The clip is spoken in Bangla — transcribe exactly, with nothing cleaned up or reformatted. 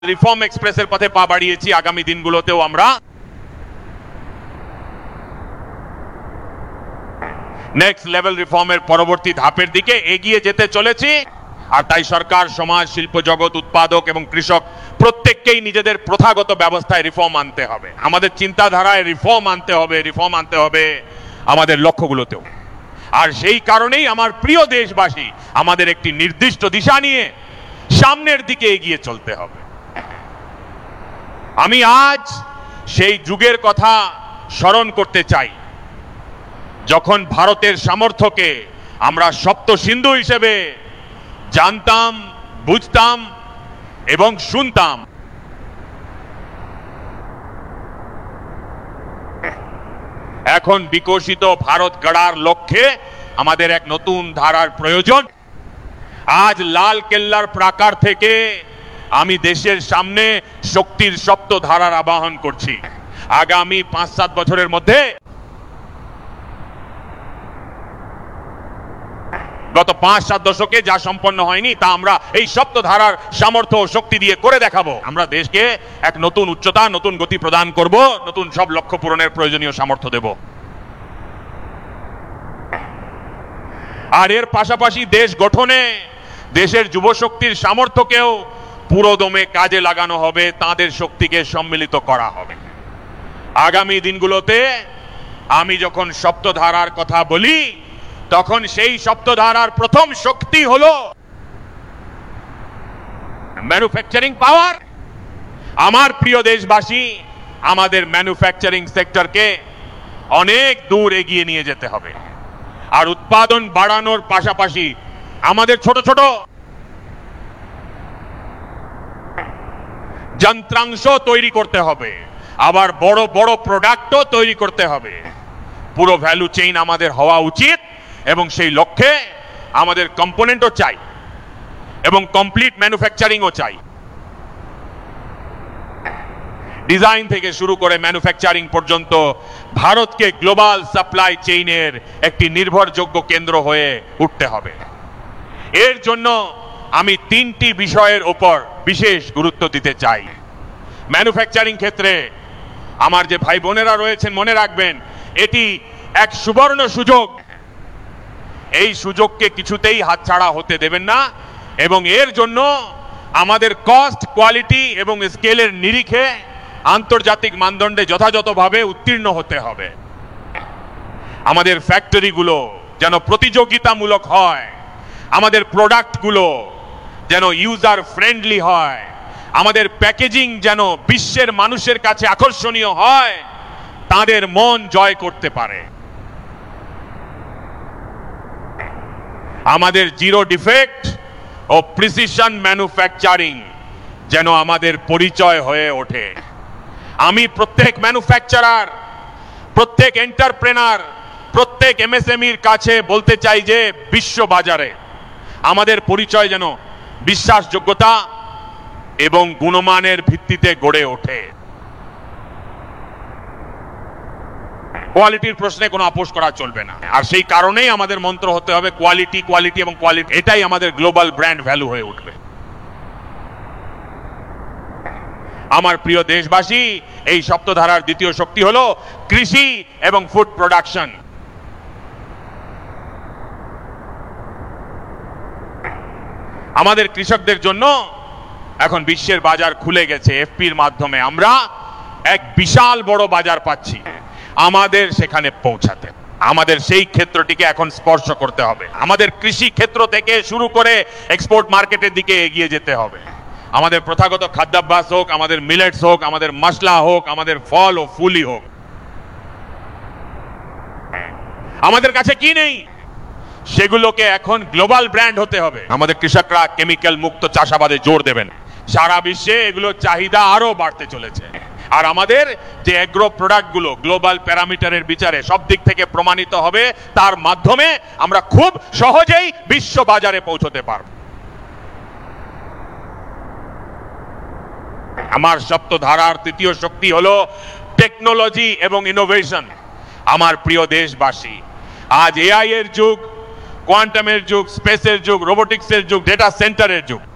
রিফর্ম এক্সপ্রেসের পথে পা বাড়িয়েছি। আগামী দিনগুলোতেও আমরা নেক্সট লেভেল রিফর্মের পরবর্তী ধাপের দিকে এগিয়ে যেতে চলেছি। আর তাই সরকার, সমাজ, শিল্প জগৎ, উৎপাদক এবং কৃষক প্রত্যেককেই নিজেদের প্রথাগত ব্যবস্থায় রিফর্ম আনতে হবে। আমাদের চিন্তাধারায় রিফর্ম আনতে হবে, রিফর্ম আনতে হবে আমাদের লক্ষ্যগুলোতেও। আর সেই কারণেই আমার প্রিয় দেশবাসী, আমাদের একটি নির্দিষ্ট দিশা নিয়ে সামনের দিকে এগিয়ে চলতে হবে। আমি আজ সেই যুগের কথা স্মরণ করতে চাই যখন ভারতের সামর্থ্যকে আমরা সপ্ত সিন্ধু হিসেবে জানতাম, বুঝতাম এবং শুনতাম। এখন বিকশিত ভারত গড়ার লক্ষ্যে আমাদের এক নতুন ধারার প্রয়োজন। আজ লাল কেল্লার প্রাকার থেকে আমি দেশের সামনে শক্তির সপ্ত ধারার আবাহন করছি। আগামী পাঁচ সাত বছরের মধ্যে গত পাঁচ সাত দশকে যা সম্পন্ন হয়নি তা আমরা এই সপ্ত ধারার সামর্থ্য ও শক্তি দিয়ে করে দেখাবো। আমরা দেশকে এক নতুন উচ্চতা, নতুন গতি প্রদান করব, নতুন সব লক্ষ্য পূরণের প্রয়োজনীয় সামর্থ্য দেব। আর এর পাশাপাশি দেশ গঠনে দেশের যুব শক্তির সামর্থ্যকেও পুরোদমে কাজে লাগানো হবে, তাদের শক্তিকে সম্মিলিত করা হবে। আগামী দিনগুলোতে আমি যখন সপ্তধারার কথা বলি তখন সেই সপ্তধারার প্রথম শক্তি হলো ম্যানুফ্যাকচারিং পাওয়ার। আমার প্রিয় দেশবাসী, আমাদের ম্যানুফ্যাকচারিং সেক্টরকে অনেক দূর এগিয়ে নিয়ে যেতে হবে। আর উৎপাদন বাড়ানোর পাশাপাশি আমাদের ছোট ছোট যন্ত্রাংশ তৈরি করতে হবে, আবার বড় বড় প্রোডাক্টও তৈরি করতে হবে। পুরো ভ্যালু চেইন আমাদের হওয়া উচিত এবং সেই লক্ষ্যে আমাদের কম্পোনেন্টও চাই এবং কমপ্লিট ম্যানুফ্যাকচারিংও চাই। ডিজাইন থেকে শুরু করে ম্যানুফ্যাকচারিং পর্যন্ত ভারতকে গ্লোবাল সাপ্লাই চেইনের একটি নির্ভরযোগ্য কেন্দ্র হয়ে উঠতে হবে। এর জন্য আমি তিনটি বিষয়ের উপর বিশেষ গুরুত্ব দিতে চাই। ম্যানুফ্যাকচারিং ক্ষেত্রে আমার যে ভাই বোনেরা রয়েছেন, মনে রাখবেন এটি এক সুবর্ণ সুযোগ। এই সুযোগকে কিছুতেই হাতছাড়া হতে দেবেন না এবং এর জন্য আমাদের কস্ট, কোয়ালিটি এবং স্কেলের নিরিখে আন্তর্জাতিক মানদণ্ডে যথাযথভাবে উত্তীর্ণ হতে হবে। আমাদের ফ্যাক্টরিগুলো যেন প্রতিযোগিতামূলক হয়, আমাদের প্রোডাক্টগুলো যেন ইউজার ফ্রেন্ডলি হয়, আমাদের প্যাকেজিং যেন বিশ্বের মানুষের কাছে আকর্ষণীয় হয়, তাদের মন জয় করতে পারে। আমাদের জিরো ডিফেক্ট ও প্রিসিশন ম্যানুফ্যাকচারিং যেন আমাদের পরিচয় হয়ে ওঠে। আমি প্রত্যেক ম্যানুফ্যাকচারার, প্রত্যেক এন্টারপ্রেনার, প্রত্যেক এমএসএমইর কাছে বলতে চাই যে বিশ্ব বাজারে আমাদের পরিচয় যেন বিশ্বাসযোগ্যতা এবং গুণমানের ভিত্তিতে গড়ে ওঠে। কোয়ালিটির প্রশ্নে কোনো আপোষ করা চলবে না। আর সেই কারণেই আমাদের মন্ত্র হতে হবে কোয়ালিটি, কোয়ালিটি এবং কোয়ালিটি। এটাই আমাদের গ্লোবাল ব্র্যান্ড ভ্যালু হয়ে উঠবে। আমার প্রিয় দেশবাসী, এই সপ্তধারার দ্বিতীয় শক্তি হলো কৃষি এবং ফুড প্রোডাকশন। আমাদের কৃষকদের জন্য এখন বিশ্বের বাজার খুলে গেছে। এফপির মাধ্যমে আমরা এক বিশাল বড় বাজার পাচ্ছি। আমাদের সেখানে পৌঁছাতে আমাদের সেই ক্ষেত্রটিকে এখন স্পর্শ করতে হবে। আমাদের কৃষি ক্ষেত্র থেকে শুরু করে এক্সপোর্ট মার্কেটের দিকে এগিয়ে যেতে হবে। আমাদের প্রথাগত খাদ্যাভ্যাস হোক, আমাদের মিলেটস হোক, আমাদের মশলা হোক, আমাদের ফল ও ফুলই হোক, আমাদের কাছে কি নেই সেগুলোকে এখন গ্লোবাল ব্র্যান্ড হতে হবে। আমাদের কৃষকরা কেমিক্যাল মুক্ত চাষাবাদে জোর দেবেন। সারা বিশ্বে এগুলোর চাহিদা আরো বাড়তে চলেছে। আর আমাদের যে এগ্রো প্রোডাক্টগুলো গ্লোবাল প্যারামিটারের বিচারে সব দিক থেকে প্রমাণিত হবে, তার মাধ্যমে আমরা খুব সহজেই বিশ্ব বাজারে পৌঁছতে পারব। আমার সপ্তধারার তৃতীয় শক্তি হলো টেকনোলজি এবং ইনোভেশন। আমার প্রিয় দেশবাসী, আজ এআই এর যুগ, কোয়ান্টামের যুগ, স্পেসের যুগ, রোবোটিক্সের যুগ, ডেটা সেন্টারের যুগ।